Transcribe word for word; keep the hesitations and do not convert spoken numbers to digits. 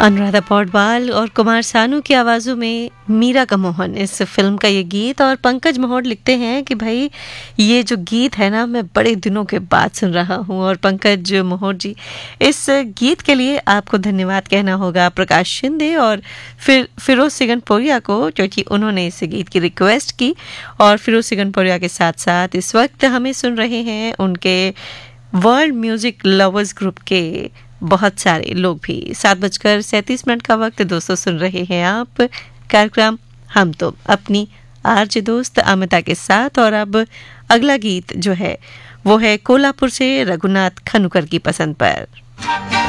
अनुराधा पौडवाल और कुमार सानू की आवाज़ों में मीरा का मोहन इस फिल्म का ये गीत। और पंकज मोहन लिखते हैं कि भाई ये जो गीत है ना मैं बड़े दिनों के बाद सुन रहा हूँ। और पंकज मोहन जी, इस गीत के लिए आपको धन्यवाद कहना होगा प्रकाश शिंदे और फिर फिरोज सिगनपुरिया को, क्योंकि उन्होंने इस गीत की रिक्वेस्ट की। और फिरोज सिगनपुरिया के साथ साथ इस वक्त हमें सुन रहे हैं उनके वर्ल्ड म्यूजिक लवर्स ग्रुप के बहुत सारे लोग भी। सात बजकर सैंतीस मिनट का वक्त दोस्तों, सुन रहे हैं आप कार्यक्रम हम तो अपनी आरजे दोस्त अमिता के साथ। और अब अगला गीत जो है वो है कोल्हापुर से रघुनाथ खनुकर की पसंद पर।